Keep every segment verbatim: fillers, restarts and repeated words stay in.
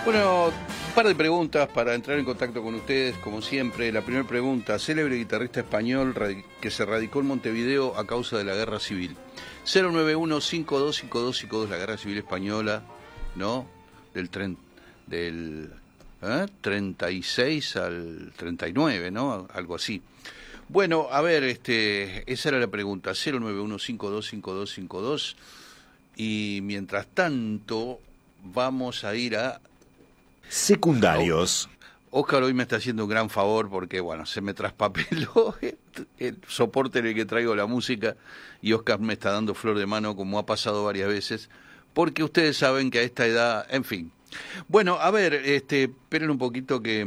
Bueno, un par de preguntas para entrar en contacto con ustedes, como siempre. La primera pregunta: célebre guitarrista español que se radicó en Montevideo a causa de la guerra civil. cero nueve uno, cinco dos cinco dos cinco dos, la guerra civil española, ¿no? Del, tren, del ¿eh? treinta y seis al treinta y nueve, ¿no? Algo así. Bueno, a ver, este, esa era la pregunta, cero nueve uno, cinco dos cinco dos cinco dos. Y mientras tanto, vamos a ir a... Secundarios. Óscar hoy me está haciendo un gran favor porque, bueno, se me traspapeló el soporte en el que traigo la música y Óscar me está dando flor de mano, como ha pasado varias veces, porque ustedes saben que a esta edad, en fin. Bueno, a ver, este, esperen un poquito que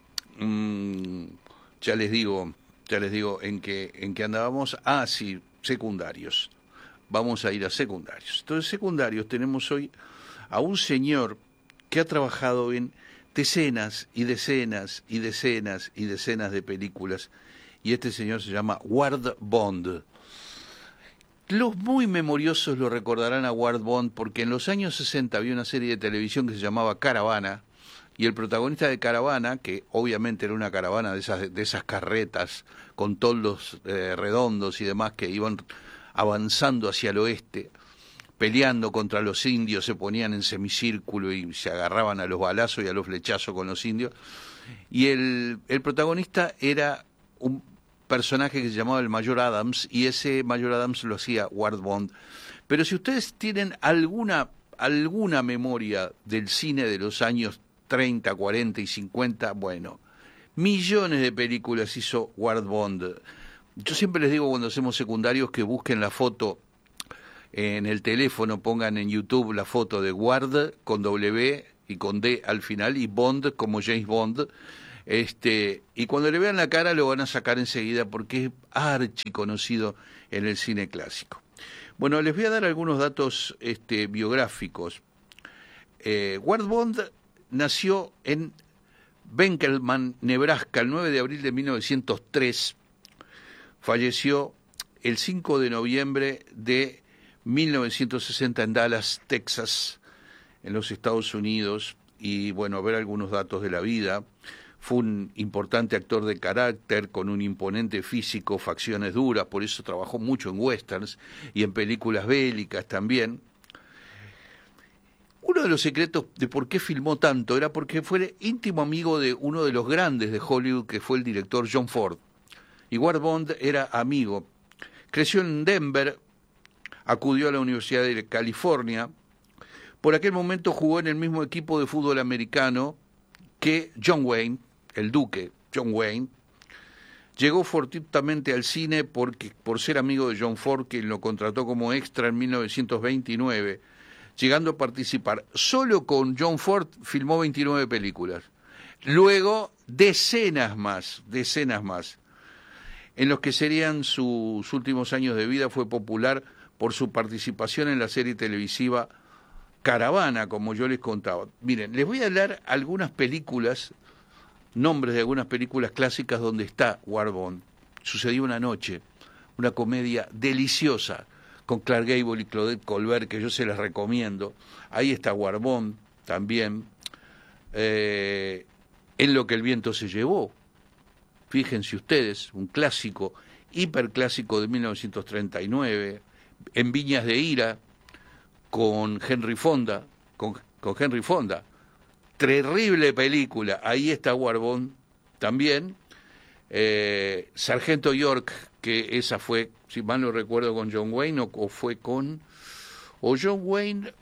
mmm, ya les digo, ya les digo en qué en qué andábamos. Ah, sí, secundarios. Vamos a ir a secundarios. Entonces, secundarios tenemos hoy a un señor que ha trabajado en decenas y decenas y decenas y decenas de películas, y este señor se llama Ward Bond. Los muy memoriosos lo recordarán a Ward Bond porque en los años sesenta había una serie de televisión que se llamaba Caravana, y el protagonista de Caravana, que obviamente era una caravana de esas, de esas carretas con toldos eh, redondos y demás que iban avanzando hacia el oeste, peleando contra los indios, se ponían en semicírculo y se agarraban a los balazos y a los flechazos con los indios. Y el, el protagonista era un personaje que se llamaba el Mayor Adams, y ese Mayor Adams lo hacía Ward Bond. Pero si ustedes tienen alguna, alguna memoria del cine de los años treinta, cuarenta y cincuenta, bueno, millones de películas hizo Ward Bond. Yo siempre les digo cuando hacemos secundarios que busquen la foto en el teléfono, pongan en YouTube la foto de Ward con W y con D al final, y Bond como James Bond, este, y cuando le vean la cara lo van a sacar enseguida porque es archiconocido en el cine clásico. Bueno, les voy a dar algunos datos este, biográficos. Eh, Ward Bond nació en Benkelman, Nebraska, el nueve de abril de mil novecientos tres, falleció el cinco de noviembre de mil novecientos sesenta en Dallas, Texas, en los Estados Unidos. Y bueno, a ver algunos datos de la vida. Fue un importante actor de carácter, con un imponente físico, facciones duras, por eso trabajó mucho en westerns y en películas bélicas también. Uno de los secretos de por qué filmó tanto era porque fue íntimo amigo de uno de los grandes de Hollywood, que fue el director John Ford. Y Ward Bond era amigo. Creció en Denver, acudió a la Universidad de California. Por aquel momento jugó en el mismo equipo de fútbol americano que John Wayne, el duque John Wayne. Llegó fortuitamente al cine porque, por ser amigo de John Ford, quien lo contrató como extra en mil novecientos veintinueve, llegando a participar. Solo con John Ford filmó veintinueve películas. Luego, decenas más, decenas más. En los que serían sus últimos años de vida, fue popular por su participación en la serie televisiva Caravana, como yo les contaba. Miren, les voy a hablar algunas películas, nombres de algunas películas clásicas donde está Ward Bond. Sucedió una noche, una comedia deliciosa con Clark Gable y Claudette Colbert, que yo se las recomiendo. Ahí está Ward Bond también. Eh, en Lo que el viento se llevó. Fíjense ustedes, un clásico, hiperclásico de mil novecientos treinta y nueve, En Viñas de Ira, con Henry Fonda, con, con Henry Fonda. Terrible película, ahí está Ward Bond también. Eh, Sargento York, que esa fue, si mal no recuerdo, con John Wayne, o, o fue con, o John Wayne,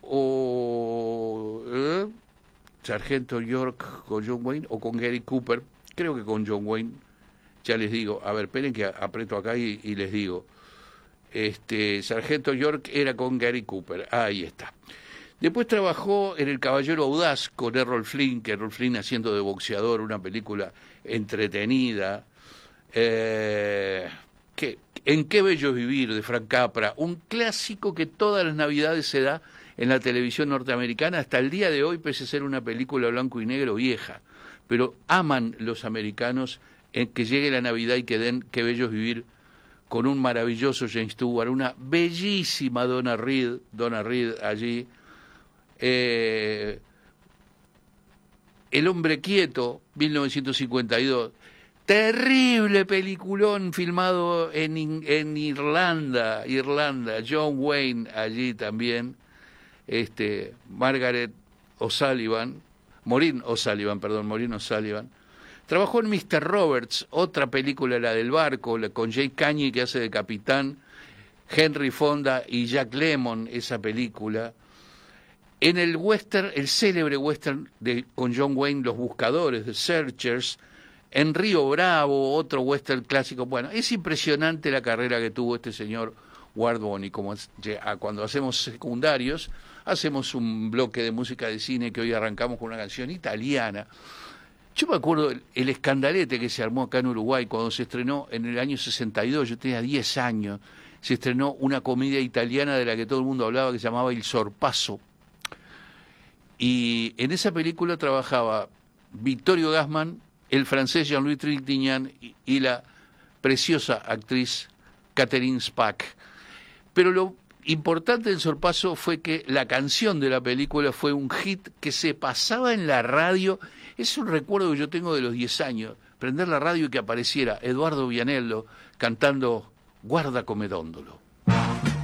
o ¿eh? Sargento York con John Wayne, o con Gary Cooper, creo que con John Wayne. Ya les digo, a ver, esperen que aprieto acá y, y les digo. Este, Sargento York era con Gary Cooper, ahí está. Después trabajó en El Caballero Audaz con Errol Flynn, que Errol Flynn haciendo de boxeador, una película entretenida. Eh, ¿qué, en Qué bello es vivir, de Frank Capra, un clásico que todas las navidades se da en la televisión norteamericana, hasta el día de hoy, pese a ser una película blanco y negro vieja. Pero aman los americanos en que llegue la Navidad y que den Qué bello es vivir, con un maravilloso James Stewart, una bellísima Donna Reed, Donna Reed allí. Eh, El hombre quieto, mil novecientos cincuenta y dos. Terrible peliculón filmado en, en Irlanda, Irlanda. John Wayne allí también. Este, Margaret O'Sullivan, Maureen O'Sullivan, perdón, Maureen O'Sullivan. Trabajó en mister Roberts, otra película, la del barco, la, con Jay Cagney, que hace de capitán, Henry Fonda y Jack Lemmon, esa película. En el western, el célebre western de, con John Wayne, Los Buscadores, The Searchers. En Río Bravo, otro western clásico. Bueno, es impresionante la carrera que tuvo este señor Ward Bonney. Como cuando hacemos secundarios, hacemos un bloque de música de cine que hoy arrancamos con una canción italiana. Yo me acuerdo el, el escandalete que se armó acá en Uruguay cuando se estrenó en el año sesenta y dos, yo tenía diez años, se estrenó una comedia italiana de la que todo el mundo hablaba que se llamaba Il Sorpasso. Y en esa película trabajaba Vittorio Gassman, el francés Jean-Louis Trintignant y, y la preciosa actriz Catherine Spack. Pero lo importante del Sorpasso fue que la canción de la película fue un hit que se pasaba en la radio. Es un recuerdo que yo tengo de los diez años, prender la radio y que apareciera Eduardo Vianello cantando Guarda come dondolo.